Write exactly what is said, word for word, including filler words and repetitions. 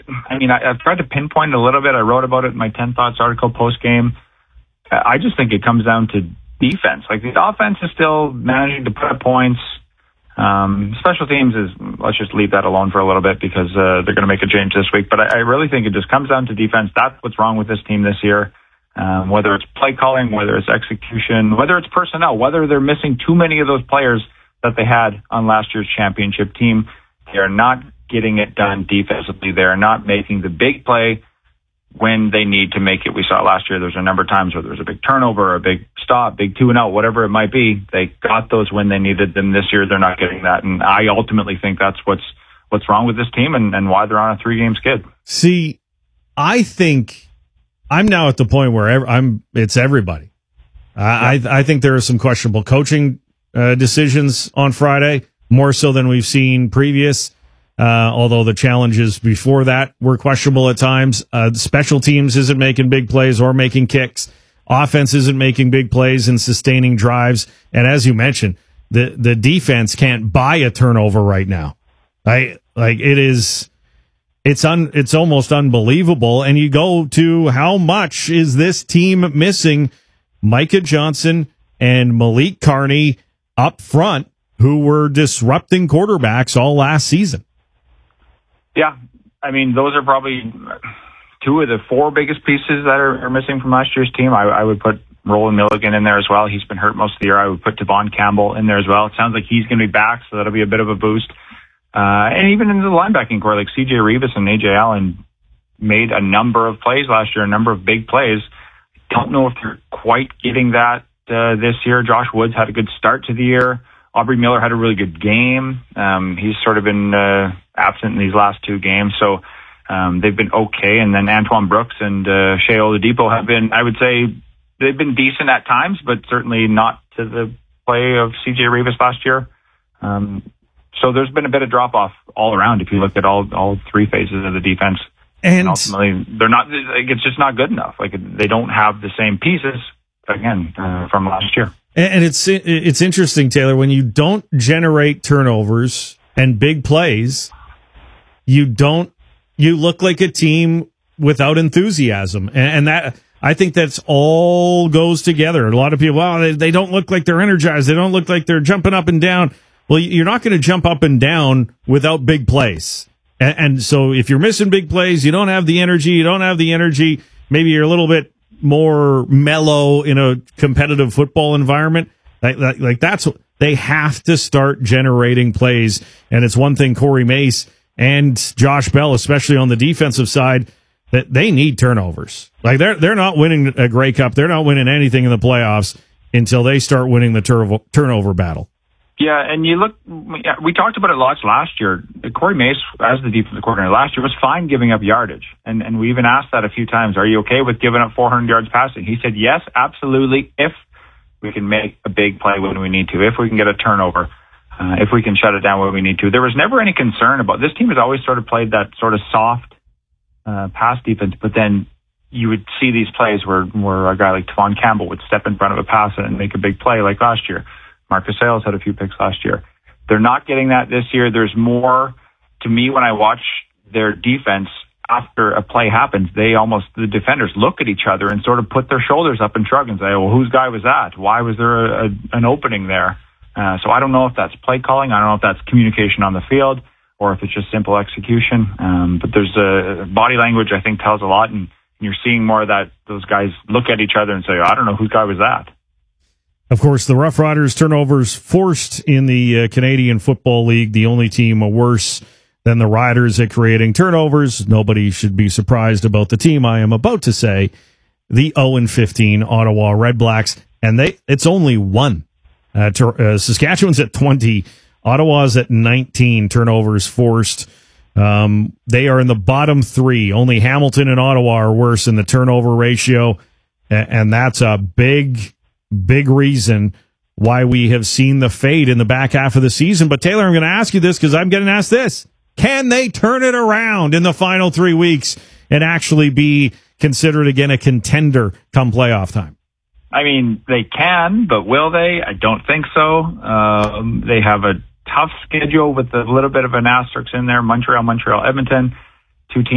I mean, I, I've tried to pinpoint it a little bit. I wrote about it in my ten Thoughts article post-game. I just think it comes down to defense. Like, the offense is still managing to put up points. Um, special teams is, let's just leave that alone for a little bit because uh, they're going to make a change this week. But I, I really think it just comes down to defense. That's what's wrong with this team this year. Um, whether it's play calling, whether it's execution, whether it's personnel, whether they're missing too many of those players that they had on last year's championship team. They are not getting it done defensively. They are not making the big play when they need to make it. We saw last year there's a number of times where there was a big turnover, a big stop, big two and out, whatever it might be. They got those when they needed them. This year they're not getting that. And I ultimately think that's what's what's wrong with this team and, and why they're on a three-game skid. See, I think I'm now at the point where ev- I'm. It's everybody. I, yeah. I I think there are some questionable coaching uh, decisions on Friday, more so than we've seen previous. Uh, although the challenges before that were questionable at times. Uh, special teams isn't making big plays or making kicks. Offense isn't making big plays and sustaining drives. And as you mentioned, the the defense can't buy a turnover right now. I like it is. It's un, it's almost unbelievable. And you go to how much is this team missing Micah Johnson and Malik Carney up front, who were disrupting quarterbacks all last season. Yeah, I mean, those are probably two of the four biggest pieces that are, are missing from last year's team. I, I would put Roland Milligan in there as well. He's been hurt most of the year. I would put Devon Campbell in there as well. It sounds like he's going to be back, so that'll be a bit of a boost. Uh, and even in the linebacking core, like C J Revis and A J Allen made a number of plays last year, a number of big plays. Don't know if they're quite getting that uh, this year. Josh Woods had a good start to the year. Aubrey Miller had a really good game. Um, he's sort of been uh, absent in these last two games, so um, they've been okay. And then Antoine Brooks and uh, Shea Oladipo have been, I would say, they've been decent at times, but certainly not to the play of C J Revis last year. Um, so there's been a bit of drop-off all around if you look at all all three phases of the defense. And, and ultimately, they're not. Like, it's just not good enough. Like, they don't have the same pieces again uh, from last year. And it's it's interesting, Taylor, when you don't generate turnovers and big plays, you don't you look like a team without enthusiasm, and, and that I think that's all goes together. A lot of people, well, they, they don't look like they're energized. They don't look like they're jumping up and down. Well, you're not going to jump up and down without big plays. And, and so if you're missing big plays, you don't have the energy. You don't have the energy. Maybe you're a little bit more mellow in a competitive football environment. Like, like, like that's what they have to start generating plays. And it's one thing Corey Mace and Josh Bell, especially on the defensive side, that they need turnovers. Like they're they're not winning a Grey Cup. They're not winning anything in the playoffs until they start winning the tur- turnover battle. Yeah, and you look, we talked about it lots last year. Corey Mace, as the defensive coordinator last year, was fine giving up yardage. And and we even asked that a few times. Are you okay with giving up four hundred yards passing? He said, yes, absolutely, if we can make a big play when we need to, if we can get a turnover, uh, if we can shut it down when we need to. There was never any concern about, this team has always sort of played that sort of soft uh, pass defense, but then you would see these plays where, where a guy like Tavon Campbell would step in front of a pass and make a big play like last year. Marcus Sales had a few picks last year. They're not getting that this year. There's more, to me, when I watch their defense after a play happens, they almost, the defenders look at each other and sort of put their shoulders up and shrug and say, well, whose guy was that? Why was there a, a, an opening there? Uh, so I don't know if that's play calling. I don't know if that's communication on the field or if it's just simple execution. Um, but there's a body language, I think, tells a lot. And you're seeing more of that. Those guys look at each other and say, I don't know whose guy was that. Of course, the Rough Riders turnovers forced in the uh, Canadian Football League, the only team worse than the Riders at creating turnovers. Nobody should be surprised about the team I am about to say, the oh and fifteen Ottawa Redblacks, and they it's only one. Uh, to, uh, Saskatchewan's at twenty, Ottawa's at nineteen turnovers forced. Um, they are in the bottom three. Only Hamilton and Ottawa are worse in the turnover ratio, and, and that's a big... big reason why we have seen the fade in the back half of the season. But Taylor, I'm going to ask you this because I'm getting asked this. Can they turn it around in the final three weeks and actually be considered again a contender come playoff time? I mean, they can, but will they? I don't think so. Um, they have a tough schedule with a little bit of an asterisk in there. Montreal, Montreal, Edmonton, two teams